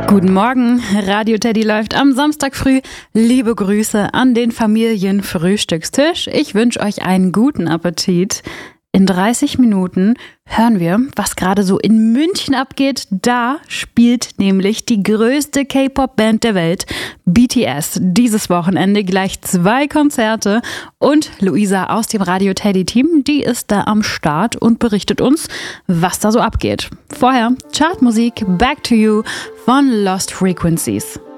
Guten Morgen, Radio Teddy läuft am Samstag früh. Liebe Grüße an den Familienfrühstückstisch. Ich wünsche euch einen guten Appetit. In 30 Minuten hören wir, was gerade so in München abgeht. Da spielt nämlich die größte K-Pop-Band der Welt, BTS. Dieses Wochenende gleich 2 Konzerte. Und Luisa aus dem Radio Teddy-Team, die ist da am Start und berichtet uns, was da so abgeht. Vorher Chartmusik Back to You von Lost Frequencies.